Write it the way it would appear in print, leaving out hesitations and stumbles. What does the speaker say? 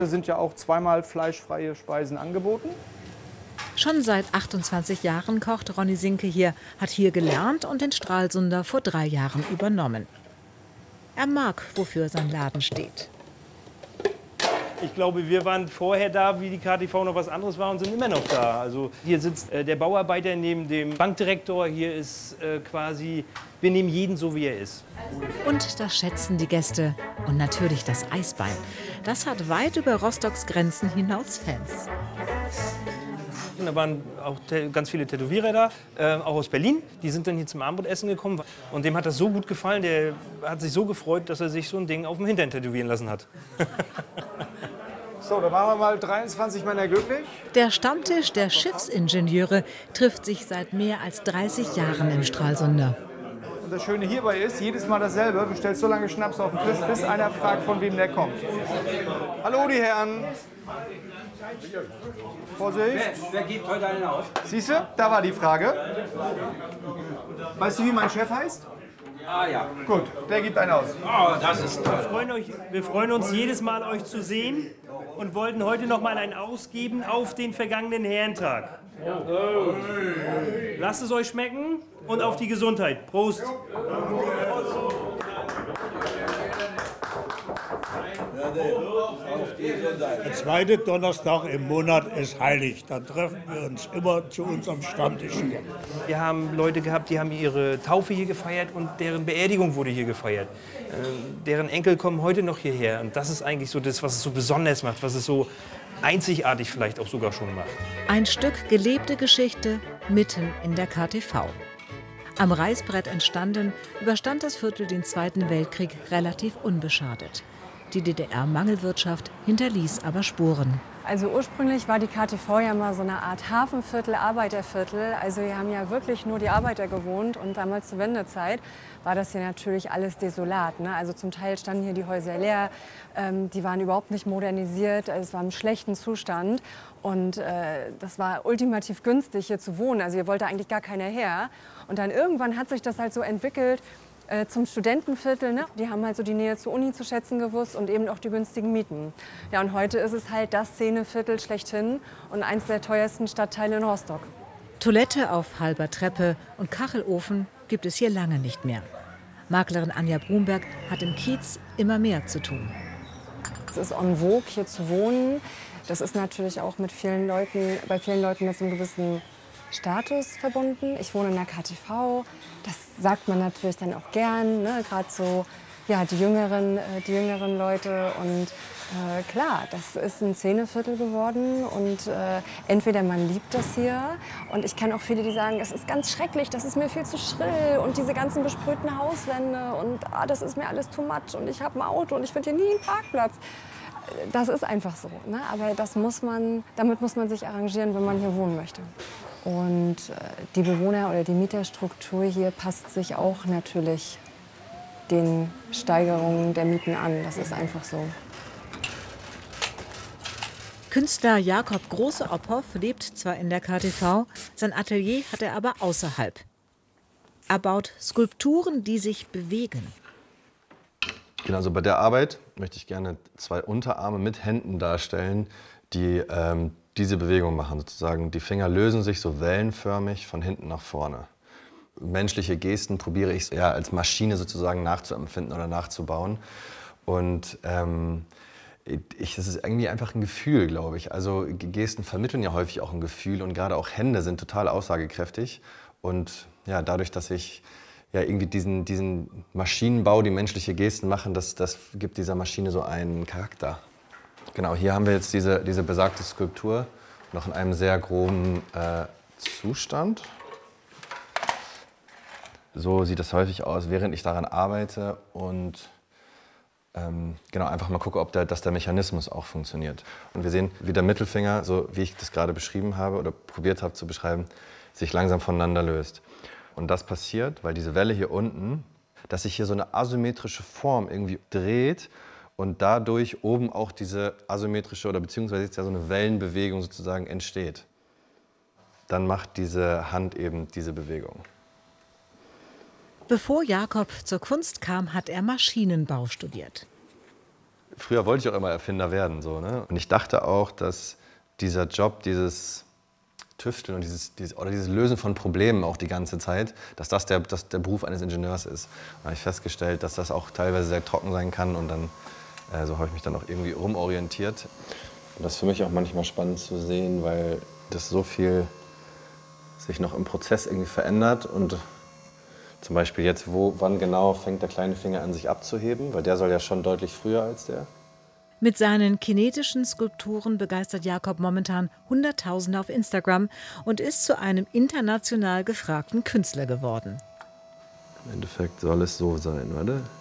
Es sind ja auch zweimal fleischfreie Speisen angeboten. Schon seit 28 Jahren kocht Ronny Sinke hier, hat hier gelernt und den Stralsunder vor 3 Jahren übernommen. Er mag, wofür sein Laden steht. Ich glaube, wir waren vorher da, wie die KTV noch was anderes war und sind immer noch da. Also hier sitzt der Bauarbeiter neben dem Bankdirektor. Hier ist quasi, wir nehmen jeden so, wie er ist. Und das schätzen die Gäste. Und natürlich das Eisbein. Das hat weit über Rostocks Grenzen hinaus Fans. Und da waren auch ganz viele Tätowierer da, auch aus Berlin. Die sind dann hier zum Abendbrotessen gekommen. Und dem hat das so gut gefallen, der hat sich so gefreut, dass er sich so ein Ding auf dem Hintern tätowieren lassen hat. So, dann machen wir mal 23 Männer glücklich. Der Stammtisch der Schiffsingenieure trifft sich seit mehr als 30 Jahren im Stralsunder. Und das Schöne hierbei ist, jedes Mal dasselbe. Du stellst so lange Schnaps auf den Tisch, bis einer fragt, von wem der kommt. Hallo, die Herren. Vorsicht. Wer gibt heute einen aus? Siehst du, da war die Frage. Weißt du, wie mein Chef heißt? Ah ja. Gut, der gibt einen aus. Oh, das ist toll. Wir freuen uns jedes Mal, euch zu sehen und wollten heute noch mal einen ausgeben auf den vergangenen Herrentag. Lasst es euch schmecken und auf die Gesundheit. Prost! Der zweite Donnerstag im Monat ist heilig. Dann treffen wir uns immer zu unserem Stammtisch hier. Wir haben Leute gehabt, die haben ihre Taufe hier gefeiert und deren Beerdigung wurde hier gefeiert. Deren Enkel kommen heute noch hierher. Und das ist eigentlich so das, was es so besonders macht, was es so einzigartig vielleicht auch sogar schon macht. Ein Stück gelebte Geschichte mitten in der KTV. Am Reißbrett entstanden, überstand das Viertel den Zweiten Weltkrieg relativ unbeschadet. Die DDR-Mangelwirtschaft hinterließ aber Spuren. Also ursprünglich war die KTV ja mal so eine Art Hafenviertel, Arbeiterviertel. Also hier haben ja wirklich nur die Arbeiter gewohnt und damals zur Wendezeit war das hier natürlich alles desolat. Ne? Also zum Teil standen hier die Häuser leer, die waren überhaupt nicht modernisiert, es war im schlechten Zustand und das war ultimativ günstig hier zu wohnen. Also hier wollte eigentlich gar keiner her. Und dann irgendwann hat sich das halt so entwickelt, zum Studentenviertel, ne? Die haben halt so die Nähe zur Uni zu schätzen gewusst und eben auch die günstigen Mieten. Ja, und heute ist es halt das Szeneviertel schlechthin und eins der teuersten Stadtteile in Rostock. Toilette auf halber Treppe und Kachelofen gibt es hier lange nicht mehr. Maklerin Anja Brumberg hat im Kiez immer mehr zu tun. Es ist en vogue, hier zu wohnen. Das ist natürlich auch mit vielen Leuten, bei vielen Leuten mit so einem gewissen Status verbunden. Ich wohne in der KTV, das sagt man natürlich dann auch gern, ne? Gerade so ja, die jüngeren Leute. Und klar, das ist ein Szeneviertel geworden und entweder man liebt das hier und ich kenne auch viele, die sagen, es ist ganz schrecklich, das ist mir viel zu schrill und diese ganzen besprühten Hauswände und das ist mir alles too much und ich habe ein Auto und ich finde hier nie einen Parkplatz. Das ist einfach so, ne? Aber damit muss man sich arrangieren, wenn man hier wohnen möchte. Und die Bewohner- oder die Mieterstruktur hier passt sich auch natürlich den Steigerungen der Mieten an. Das ist einfach so. Künstler Jakob Große-Ophoff lebt zwar in der KTV, sein Atelier hat er aber außerhalb. Er baut Skulpturen, die sich bewegen. Genau, also bei der Arbeit möchte ich gerne 2 Unterarme mit Händen darstellen, die diese Bewegung machen. Sozusagen. Die Finger lösen sich so wellenförmig von hinten nach vorne. Menschliche Gesten probiere ich ja als Maschine sozusagen nachzuempfinden oder nachzubauen. Und das ist irgendwie einfach ein Gefühl, glaube ich. Also Gesten vermitteln ja häufig auch ein Gefühl und gerade auch Hände sind total aussagekräftig. Und ja, dadurch, dass ich ja irgendwie diesen Maschinenbau, die menschliche Gesten machen, das gibt dieser Maschine so einen Charakter. Genau, hier haben wir jetzt diese besagte Skulptur noch in einem sehr groben Zustand. So sieht das häufig aus, während ich daran arbeite und genau, einfach mal gucke, dass der Mechanismus auch funktioniert. Und wir sehen, wie der Mittelfinger, so wie ich das gerade beschrieben habe oder probiert habe zu beschreiben, sich langsam voneinander löst. Und das passiert, weil diese Welle hier unten, dass sich hier so eine asymmetrische Form irgendwie dreht und dadurch oben auch diese asymmetrische oder beziehungsweise jetzt ja so eine Wellenbewegung sozusagen entsteht. Dann macht diese Hand eben diese Bewegung. Bevor Jakob zur Kunst kam, hat er Maschinenbau studiert. früher wollte ich auch immer Erfinder werden. So, ne? Und ich dachte auch, dass dieser Job, dieses Tüfteln und dieses Lösen von Problemen auch die ganze Zeit, dass das der Beruf eines Ingenieurs ist. Da habe ich festgestellt, dass das auch teilweise sehr trocken sein kann und dann so habe ich mich dann auch irgendwie rumorientiert. Und das ist für mich auch manchmal spannend zu sehen, weil das so viel sich noch im Prozess irgendwie verändert und zum Beispiel jetzt, wann genau fängt der kleine Finger an, sich abzuheben, weil der soll ja schon deutlich früher als der. Mit seinen kinetischen Skulpturen begeistert Jakob momentan Hunderttausende auf Instagram und ist zu einem international gefragten Künstler geworden. Im Endeffekt soll es so sein, warte.